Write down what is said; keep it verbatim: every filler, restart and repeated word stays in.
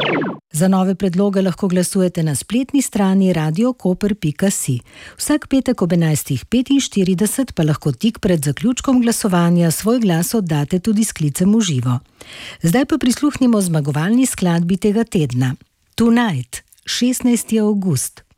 Za nove predloge lahko glasujete na spletni strani radio koper pika si. Vsak petek ob enajstih petinštirideset pa lahko tik pred zaključkom glasovanja svoj glas oddate tudi s klicem v živo. Zdaj pa prisluhnimo zmagovalni skladbi tega tedna. Tonight, šestnajsti avgust.